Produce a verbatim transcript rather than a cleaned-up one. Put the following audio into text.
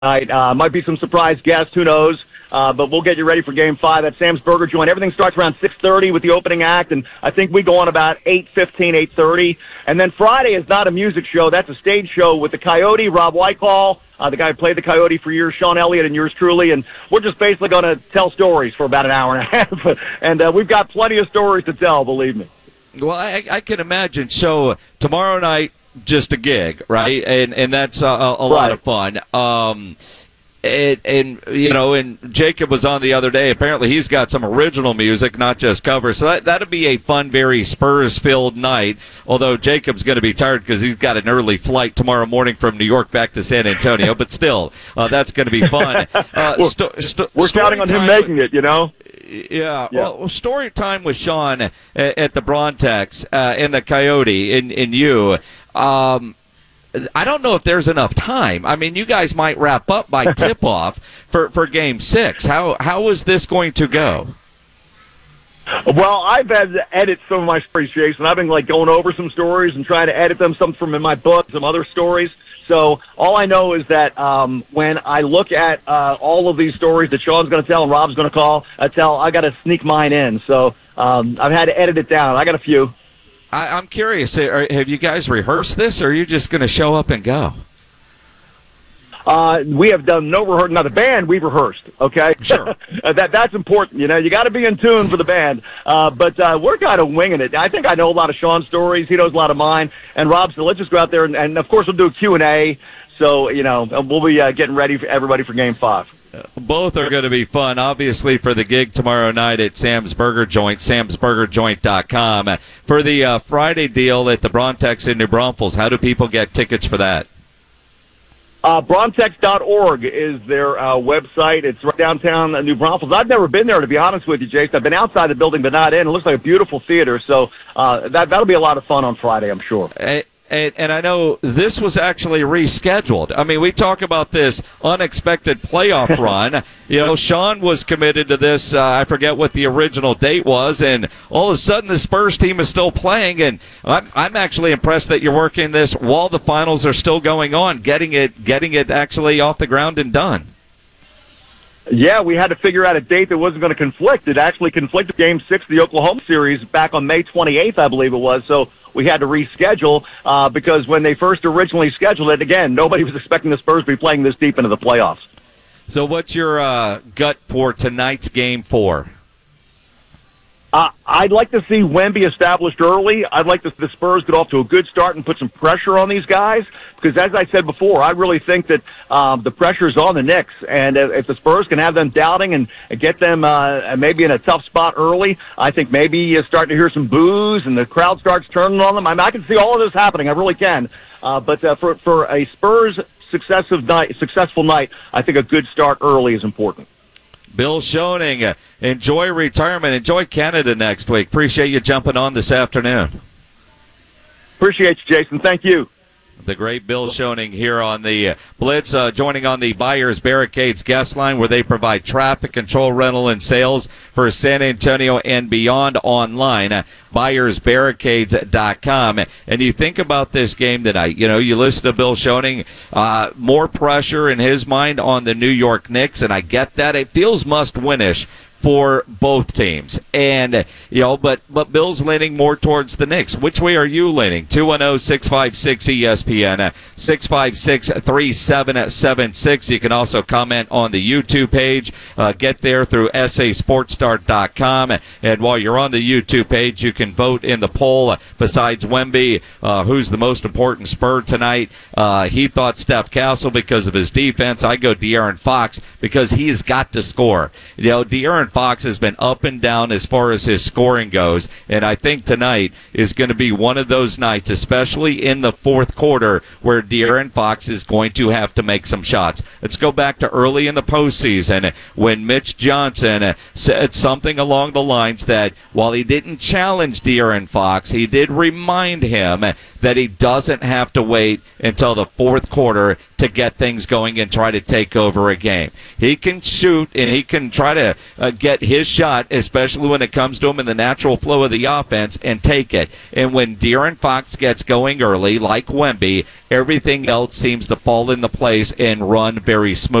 tonight. Uh, might be some surprise guests, who knows? Uh, but we'll get you ready for Game Five at Sam's Burger Joint. Everything starts around six thirty with the opening act, and I think we go on about eight fifteen, eight thirty. And then Friday is not a music show; that's a stage show with the Coyote, Rob Whitehall, uh, the guy who played the Coyote for years, Sean Elliott, and yours truly. And we're just basically going to tell stories for about an hour and a half, and uh, we've got plenty of stories to tell. Believe me. Well, I, I can imagine. So tomorrow night, just a gig, right? And and that's a, a, a lot Right. of fun. Um, and, and you know, and Jacob was on the other day. Apparently, he's got some original music, not just covers. So that that'll be a fun, very Spurs-filled night. Although Jacob's going to be tired because he's got an early flight tomorrow morning from New York back to San Antonio. But still, uh, that's going to be fun. Uh, we're sto- sto- we're counting on him time- making it, you know. Yeah, Yeah. well, story time with Sean at, at the Brontex uh, and the Coyote and, and you. Um, I don't know if there's enough time. I mean, you guys might wrap up by tip-off for, for Game Six. How how is this going to go? Well, I've had to edit some of my stories, Jason. I've been like going over some stories and trying to edit them, some from in my book, some other stories. So all I know is that um, when I look at uh, all of these stories that Sean's going to tell and Rob's going to call, I tell I got to sneak mine in. So um, I've had to edit it down. I got a few. I, I'm curious. Are, have you guys rehearsed this, or are you just going to show up and go? Uh, we have done no rehearsal. Now, the band, we've rehearsed, okay? Sure. that That's important. You know, you got to be in tune for the band. Uh, but uh, we're kind of winging it. I think I know a lot of Sean's stories. He knows a lot of mine. And Rob said, let's just go out there. And, and of course, we'll do a Q and A. So, you know, we'll be uh, getting ready for everybody for Game Five. Both are going to be fun, obviously, for the gig tomorrow night at Sam's Burger Joint, sams burger joint dot com. For the uh, Friday deal at the Brontex in New Braunfels, how do people get tickets for that? Uh, Brontex dot org is their uh, website. It's right downtown uh, New Braunfels. I've never been there, to be honest with you, Jason. I've been outside the building, but not in. It looks like a beautiful theater, so uh, that, that'll be a lot of fun on Friday, I'm sure. And, and, and I know this was actually rescheduled. I mean, we talk about this unexpected playoff run. You know, Sean was committed to this. Uh, I forget what the original date was, and all of a sudden the Spurs team is still playing. And I'm I'm actually impressed that you're working this while the finals are still going on, getting it getting it actually off the ground and done. Yeah, we had to figure out a date that wasn't going to conflict. It actually conflicted Game Six of the Oklahoma series back on May twenty-eighth, I believe it was. So we had to reschedule uh, because when they first originally scheduled it, again, nobody was expecting the Spurs to be playing this deep into the playoffs. So what's your uh, gut for tonight's Game Four? Uh, I'd like to see Wemby established early. I'd like to see the Spurs get off to a good start and put some pressure on these guys because, as I said before, I really think that um, the pressure is on the Knicks. And if, if the Spurs can have them doubting and, and get them uh, maybe in a tough spot early, I think maybe you start to hear some boos and the crowd starts turning on them. I mean, I can see all of this happening. I really can. Uh, but uh, for, for a Spurs successive night, successful night, I think a good start early is important. Bill Schoening, uh, enjoy retirement. Enjoy Canada next week. Appreciate you jumping on this afternoon. Appreciate you, Jason. Thank you. The great Bill Schoening here on the uh, Blitz, uh, joining on the Buyers Barricades guest line where they provide traffic control, rental, and sales for San Antonio and beyond online, uh, buyers barricades dot com. And you think about this game tonight, you know, you listen to Bill Schoening, uh, more pressure in his mind on the New York Knicks, and I get that. It feels must-winish for both teams. And, you know, but, but Bill's leaning more towards the Knicks. Which way are you leaning? two one zero, six five six, E S P N, six five six, three seven seven six. You can also comment on the YouTube page. Uh, get there through S A Sports Start dot com. And while you're on the YouTube page, you can vote in the poll. Besides Wemby, uh, who's the most important Spur tonight? Uh, he thought Steph Castle because of his defense. I go De'Aaron Fox because he's got to score. You know, De'Aaron Fox has been up and down as far as his scoring goes, and I think tonight is going to be one of those nights, especially in the fourth quarter, where De'Aaron Fox is going to have to make some shots. Let's go back to early in the postseason when Mitch Johnson said something along the lines that while he didn't challenge De'Aaron Fox, he did remind him that he doesn't have to wait until the fourth quarter to get things going and try to take over a game. He can shoot and he can try to uh, get his shot, especially when it comes to him in the natural flow of the offense, and take it. And when De'Aaron Fox gets going early, like Wemby, everything else seems to fall into place and run very smooth.